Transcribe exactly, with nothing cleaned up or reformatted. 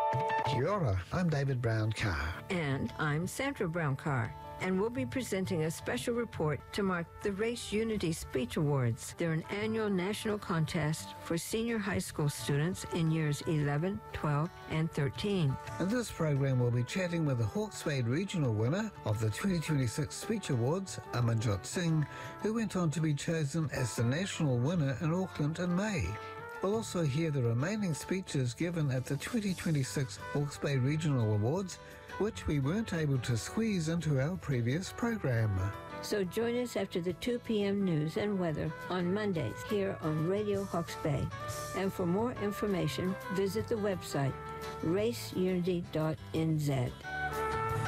Kia ora, I'm David Brown-Carr. And I'm Sandra Brown-Carr. And we'll be presenting a special report to mark the Race Unity Speech Awards. They're an annual national contest for senior high school students in years eleven, twelve, and thirteen. In this program, we'll be chatting with the Hawke's Bay regional winner of the twenty twenty-six Speech Awards, Amanjot Singh, who went on to be chosen as the national winner in Auckland in May. We'll also hear the remaining speeches given at the twenty twenty-six Hawke's Bay Regional Awards, which we weren't able to squeeze into our previous program. So join us after the two p.m. news and weather on Mondays here on Radio Hawke's Bay. And for more information, visit the website race unity dot n z.